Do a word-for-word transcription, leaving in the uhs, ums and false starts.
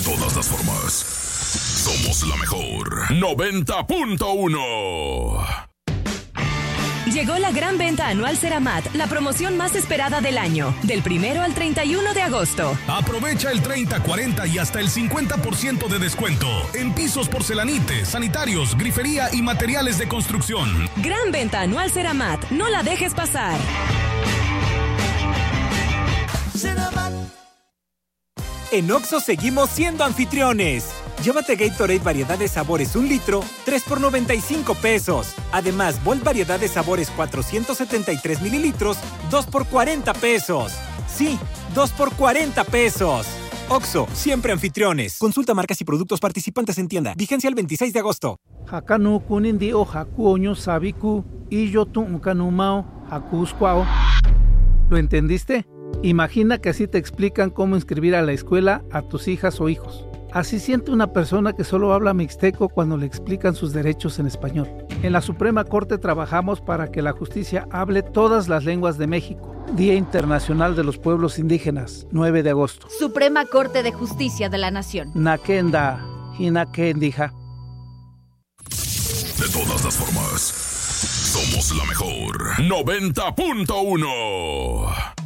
todas las formas. Somos la mejor. noventa punto uno. Llegó la gran venta anual Ceramat, la promoción más esperada del año, del primero al treinta y uno de agosto. Aprovecha el treinta, cuarenta y hasta el cincuenta por ciento de descuento en pisos porcelanites, sanitarios, grifería y materiales de construcción. Gran venta anual Ceramat, no la dejes pasar. Ceramat. En Oxxo seguimos siendo anfitriones. Llévate Gatorade variedad de sabores un litro, tres por noventa y cinco pesos. Además, Volt variedad de sabores cuatrocientos setenta y tres mililitros, dos por cuarenta pesos. Sí, dos por cuarenta pesos. Oxxo, siempre anfitriones. Consulta marcas y productos participantes en tienda. Vigencia el veintiséis de agosto. Hakanu kunindi o hakuoño sabiku y yo tu unkanumao hakuskwao. ¿Lo entendiste? Imagina que así te explican cómo inscribir a la escuela a tus hijas o hijos. Así siente una persona que solo habla mixteco cuando le explican sus derechos en español. En la Suprema Corte trabajamos para que la justicia hable todas las lenguas de México. Día Internacional de los Pueblos Indígenas, nueve de agosto. Suprema Corte de Justicia de la Nación. Nakenda, Hinakendija. De todas las formas, somos la mejor. noventa punto uno.